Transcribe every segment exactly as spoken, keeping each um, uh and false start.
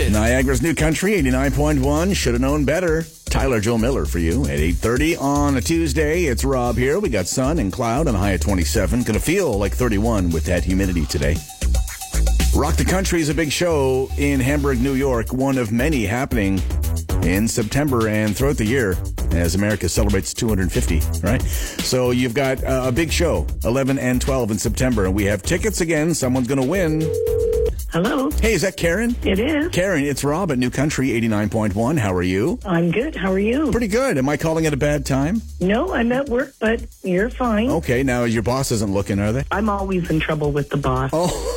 started. Niagara's New Country, eighty-nine point one. Should have known better. Tyler Joe Miller for you at eight thirty on a Tuesday. It's Rob here. We got sun and cloud and a high of twenty-seven. Going to feel like thirty-one with that humidity today. Rock the Country is a big show in Hamburg, New York. One of many happening in September and throughout the year as America celebrates two hundred fifty, right? So you've got uh, a big show, eleven and twelve in September, and we have tickets again. Someone's going to win. Hello. Hey, is that Karen? It is. Karen, it's Rob at New Country eighty-nine point one. How are you? I'm good. How are you? Pretty good. Am I calling it a bad time? No, I'm at work, but you're fine. Okay, now your boss isn't looking, are they? I'm always in trouble with the boss. Oh.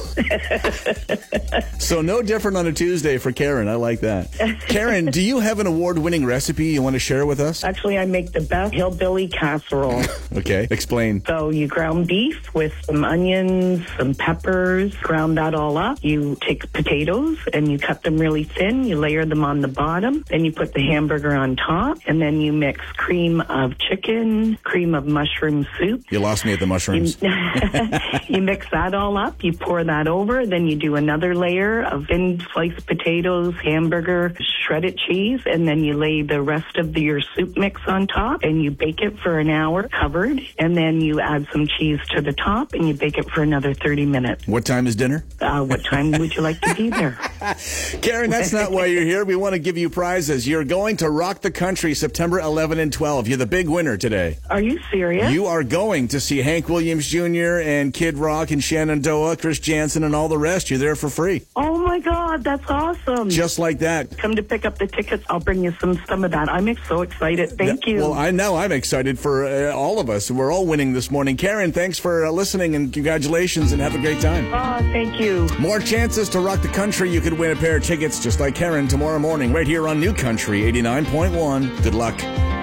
So no different on a Tuesday for Karen. I like that. Karen, do you have an award-winning recipe you want to share with us? Actually, I make the best hillbilly casserole. Okay, explain. So you ground beef with some onions, some peppers, ground that all up. You take potatoes and you cut them really thin. You layer them on the bottom. Then you put the hamburger on top. And then you mix cream of chicken, cream of mushroom soup. You lost me at the mushrooms. You, you mix that all up. You pour that over. Then you do another layer of thin sliced potatoes, hamburger, shredded cheese. And then you lay the rest of the, your soup mix on top. And you bake it for an hour covered. And then you add some cheese to the top. And you bake it for another thirty minutes. What time is dinner? Uh, what time would you like to be there? Karen, that's not why you're here. We want to give you prizes. You're going to Rock the Country September eleventh and twelfth. You're the big winner today. Are you serious? You are going to see Hank Williams Junior and Kid Rock and Shenandoah, Chris Jansen, and all the rest. You're there for free. Oh, my God. That's awesome. Just like that. Come to pick up the tickets. I'll bring you some, some of that. I'm so excited. Thank you. Well, I know I'm excited for uh, all of us. We're all winning this morning. Karen, thanks for uh, listening, and congratulations, and have a great time. Oh, thank you. More chances to rock the country. You could win a pair of tickets just like Karen tomorrow morning right here on New Country eighty-nine point one. Good luck.